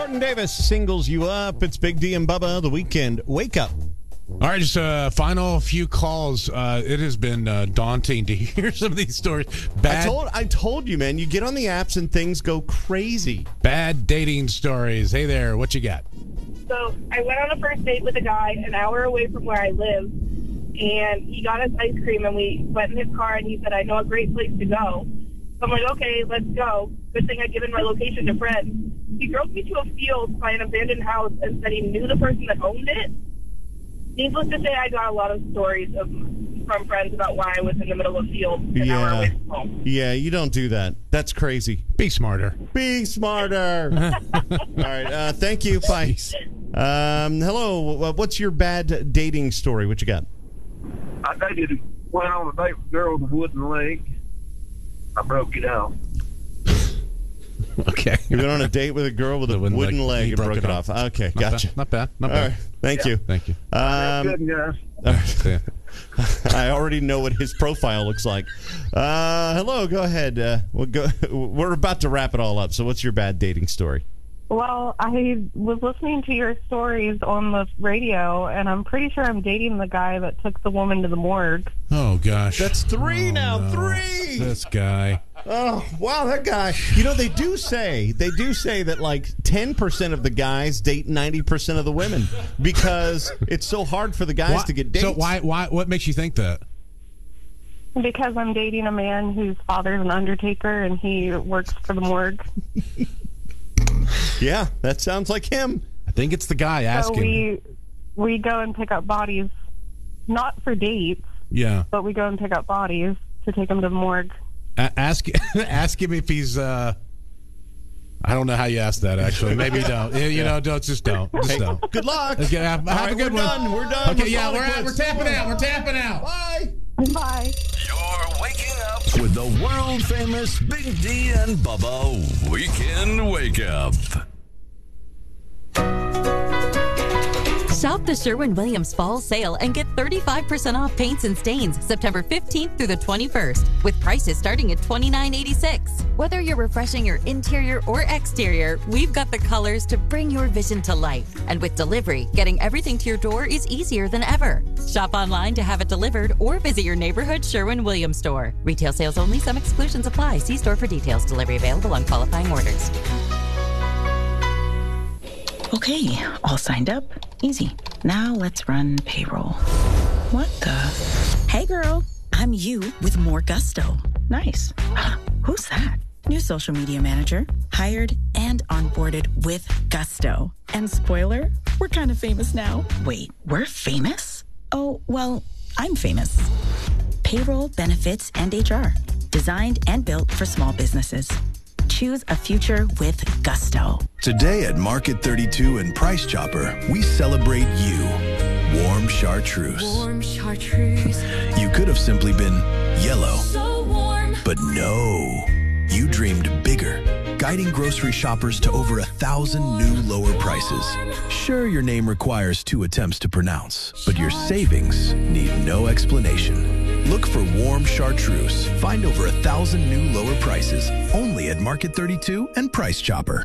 Jordan Davis singles you up. It's Big D and Bubba, the weekend. Wake up. All right, just a final few calls. It has been daunting to hear some of these stories. I told you, man. You get on the apps and things go crazy. Bad dating stories. Hey there, what you got? So I went on a first date with a guy an hour away from where I live, and he got us ice cream, and we went in his car, and he said, I know a great place to go. So I'm like, okay, let's go. Good thing I'd given my location to friends. He drove me to a field by an abandoned house and said he knew the person that owned it. Needless to say, I got a lot of stories from friends about why I was in the middle of a field an hour away from home. Yeah, you don't do that. That's crazy. Be smarter. Be smarter. All right, thank you. Bye. Hello, what's your bad dating story? What you got? I went on a date with a girl with a wooden leg. I broke it out. Okay. You went on a date with a girl with a wooden leg and broke it off. Okay, gotcha. Not bad. All right, thank you. Thank you. Good, guys. Yeah. I already know what his profile looks like. Hello, go ahead. We're about to wrap it all up. So what's your bad dating story? Well, I was listening to your stories on the radio, and I'm pretty sure I'm dating the guy that took the woman to the morgue. Oh, gosh. That's three now. No. 3. This guy. Oh, wow, that guy. You know, they do say that like 10% of the guys date 90% of the women because it's so hard for the guys to get dates. So why? What makes you think that? Because I'm dating a man whose father's an undertaker, and he works for the morgue. Yeah, that sounds like him. I think it's the guy asking. So we go and pick up bodies, not for dates. Yeah. But we go and pick up bodies to take them to the morgue. Ask him if he's. I don't know how you ask that. Actually, maybe don't. Don't. Just don't. Good luck. Okay, have a good one. We're done. Okay, we're tapping out. We're tapping out. Bye. Bye. You're waking up with the world famous Big D and Bubba Weekend Wake Up. Shop the Sherwin-Williams Fall Sale and get 35% off paints and stains September 15th through the 21st, with prices starting at $29.86. Whether you're refreshing your interior or exterior, we've got the colors to bring your vision to life. And with delivery, getting everything to your door is easier than ever. Shop online to have it delivered or visit your neighborhood Sherwin-Williams store. Retail sales only. Some exclusions apply. See store for details. Delivery available on qualifying orders. Okay, all signed up. Easy. Now let's run payroll. What the? Hey girl, I'm you with more gusto. Nice. Who's that? New social media manager. Hired and onboarded with gusto. And spoiler, we're kind of famous now. Wait, we're famous? Oh, well, I'm famous. Payroll, benefits, and HR. Designed and built for small businesses. Choose a future with gusto. Today at Market 32 and Price Chopper, we celebrate you. Warm chartreuse. Warm chartreuse. You could have simply been yellow. So warm. But no. You dreamed bigger, guiding grocery shoppers to over 1,000 new lower prices. Sure, your name requires 2 attempts to pronounce, but your savings need no explanation. Look for warm chartreuse. Find over 1,000 new lower prices only at Market 32 and Price Chopper.